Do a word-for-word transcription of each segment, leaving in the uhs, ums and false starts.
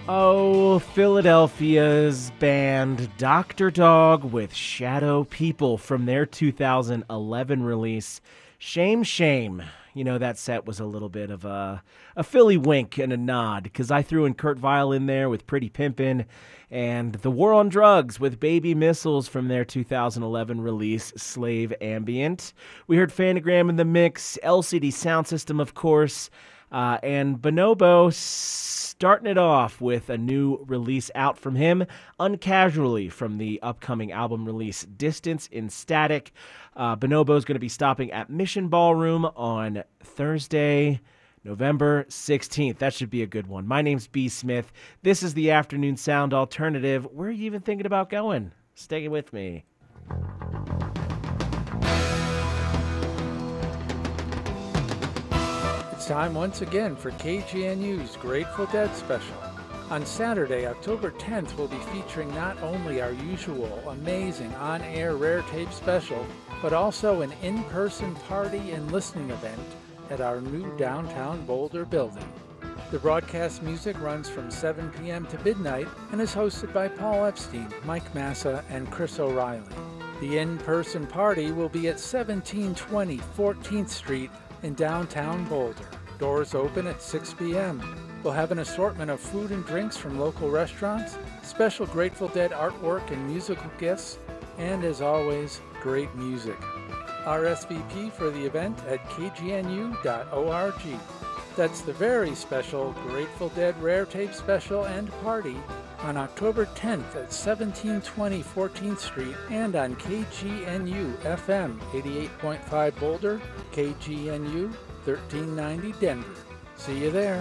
Oh, Philadelphia's band Doctor Dog with Shadow People from their two thousand eleven release, Shame Shame. You know, that set was a little bit of a, a Philly wink and a nod, because I threw in Kurt Vile in there with Pretty Pimpin', and The War on Drugs with Baby Missiles from their two thousand eleven release, Slave Ambient. We heard Phantogram in the mix, L C D Sound System, of course, uh, and Bonobo starting it off with a new release out from him, Uncasually, from the upcoming album release Distance in Static. Uh, Bonobo is going to be stopping at Mission Ballroom on Thursday, November sixteenth. That should be a good one. My name's B. Smith. This is the Afternoon Sound Alternative. Where are you even thinking about going? Stay with me. It's time once again for K G N U's Grateful Dead special. On Saturday, October tenth, we'll be featuring not only our usual amazing on-air rare tape special, but also an in-person party and listening event at our new downtown Boulder building. The broadcast music runs from seven p.m. to midnight and is hosted by Paul Epstein, Mike Massa, and Chris O'Reilly. The in-person party will be at seventeen twenty fourteenth Street in downtown Boulder. Doors open at six p.m. We'll have an assortment of food and drinks from local restaurants, special Grateful Dead artwork and musical gifts, and as always, great music. R S V P for the event at k g n u dot org. That's the very special Grateful Dead Rare Tape Special and Party on October tenth at seventeen twenty fourteenth Street and on K G N U F M eighty-eight point five Boulder, K G N U thirteen ninety Denver. See you there.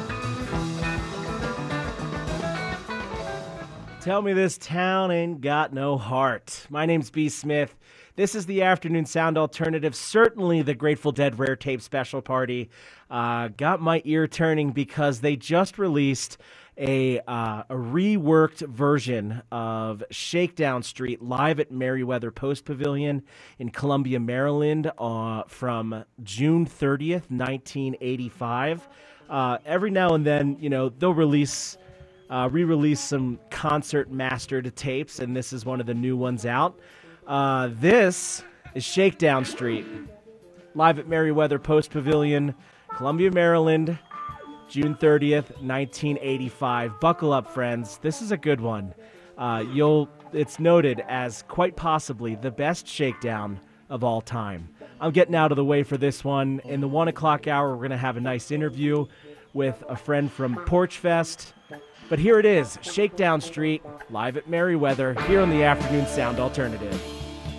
Tell me this town ain't got no heart. My name's B. Smith. This is the Afternoon Sound Alternative, certainly the Grateful Dead Rare Tape Special Party. Uh, got my ear turning because they just released a, uh, a reworked version of Shakedown Street live at Merriweather Post Pavilion in Columbia, Maryland uh, from June thirtieth, nineteen eighty-five. Uh, every now and then, you know, they'll release, uh, re-release some concert mastered tapes, and this is one of the new ones out. Uh, this is Shakedown Street, live at Merriweather Post Pavilion, Columbia, Maryland, June thirtieth, nineteen eighty-five. Buckle up, friends. This is a good one. Uh, you'll, it's noted as quite possibly the best shakedown of all time. I'm getting out of the way for this one. In the one o'clock hour, we're going to have a nice interview with a friend from Porch Fest. But here it is, Shakedown Street, live at Merriweather, here on the Afternoon Sound Alternative.